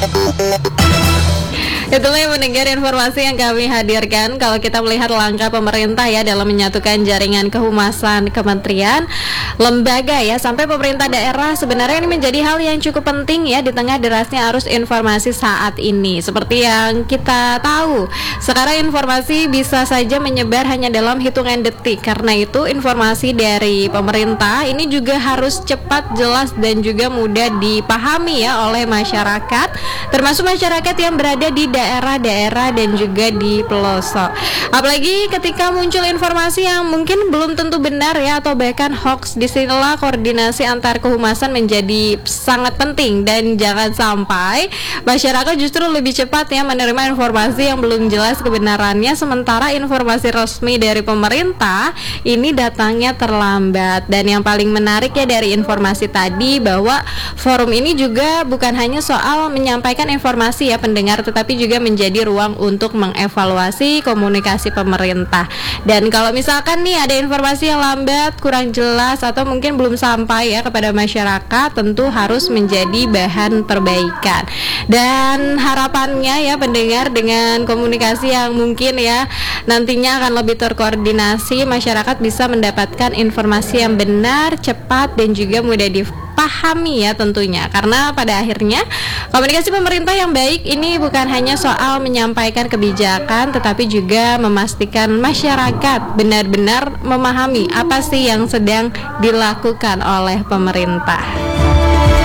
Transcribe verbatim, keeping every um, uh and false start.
Itulah yang mendengar informasi yang kami hadirkan. Kalau kita melihat langkah pemerintah ya dalam menyatukan jaringan kehumasan kementerian, lembaga ya sampai pemerintah daerah, sebenarnya ini menjadi hal yang cukup penting ya di tengah derasnya arus informasi saat ini. Seperti yang kita tahu, sekarang informasi bisa saja menyebar hanya dalam hitungan detik. Karena itu informasi dari pemerintah ini juga harus cepat, jelas dan juga mudah dipahami ya oleh masyarakat, termasuk masyarakat yang berada di daerah-daerah dan juga di pelosok. Apalagi ketika muncul informasi yang mungkin belum tentu benar ya atau bahkan hoax, disinilah koordinasi antar kehumasan menjadi sangat penting dan jangan sampai masyarakat justru lebih cepat ya menerima informasi yang belum jelas kebenarannya, sementara informasi resmi dari pemerintah ini datangnya terlambat. Dan yang paling menarik ya dari informasi tadi, bahwa forum ini juga bukan hanya soal menyampaikan informasi ya pendengar, tetapi juga menjadi ruang untuk mengevaluasi komunikasi pemerintah. Dan kalau misalkan nih ada informasi yang lambat, kurang jelas atau mungkin belum sampai ya kepada masyarakat, tentu harus menjadi bahan perbaikan. Dan harapannya ya pendengar, dengan komunikasi yang mungkin ya nantinya akan lebih terkoordinasi, masyarakat bisa mendapatkan informasi yang benar, cepat dan juga mudah dipahami ya tentunya. Karena pada akhirnya komunikasi pemerintah yang baik ini bukan hanya soal menyampaikan kebijakan, tetapi juga memastikan masyarakat benar-benar memahami apa sih yang sedang dilakukan oleh pemerintah.